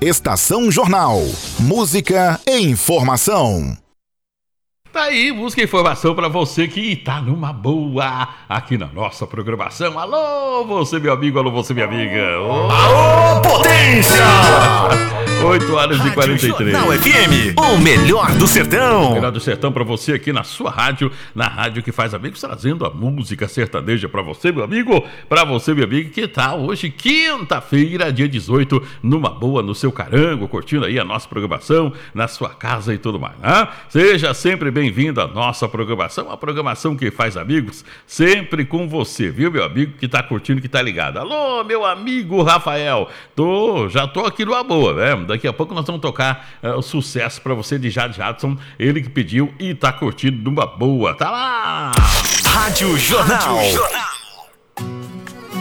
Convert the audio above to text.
Estação Jornal. Música e informação. Tá aí, música e informação pra você que tá numa boa aqui na nossa programação. Alô, você meu amigo, alô, você minha amiga. Alô, potência! 8 horas e 43. Jornal FM, o melhor do sertão. O melhor do sertão pra você aqui na sua rádio, na rádio que faz amigos, trazendo a música sertaneja pra você, meu amigo, pra você, minha amiga, que tá hoje, quinta-feira, dia 18, numa boa, no seu carango, curtindo aí a nossa programação, na sua casa e tudo mais, né? Seja sempre bem-vindo à nossa programação, a programação que faz amigos, sempre com você, viu, meu amigo, que tá curtindo, que tá ligado. Alô, meu amigo Rafael, já tô aqui numa boa, né? Daqui a pouco nós vamos tocar o sucesso pra você de Jade Jadson, ele que pediu e tá curtindo numa boa, tá lá! Rádio Jornal.